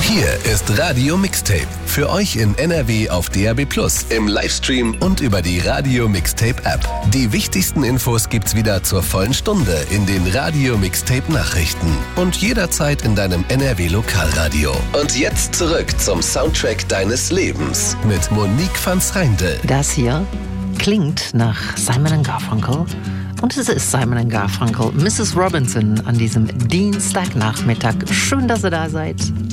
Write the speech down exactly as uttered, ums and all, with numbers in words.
Hier ist Radio Mixtape. Für euch in N R W auf D A B plus, im Livestream und über die Radio Mixtape App. Die wichtigsten Infos gibt's wieder zur vollen Stunde in den Radio Mixtape Nachrichten und jederzeit in deinem N R W Lokalradio. Und jetzt zurück zum Soundtrack deines Lebens mit Monique van S'Reindl. Das hier klingt nach Simon and Garfunkel. Und es ist Simon and Garfunkel, Missus Robinson an diesem Dienstagnachmittag. Schön, dass ihr da seid.